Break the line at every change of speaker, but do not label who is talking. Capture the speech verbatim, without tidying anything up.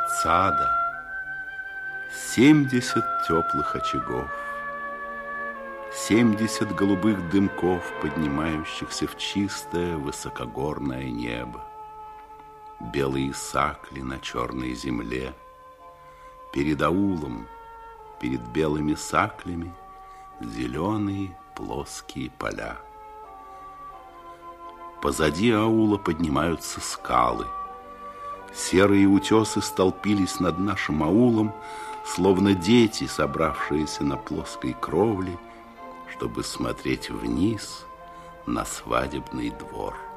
сада семьдесят теплых очагов, семьдесят голубых дымков, поднимающихся в чистое высокогорное небо, белые сакли на черной земле. Перед аулом, перед белыми саклями, зеленые плоские поля. Позади аула поднимаются скалы. Серые утесы столпились над нашим аулом, словно дети, собравшиеся на плоской кровле, чтобы смотреть вниз на свадебный двор.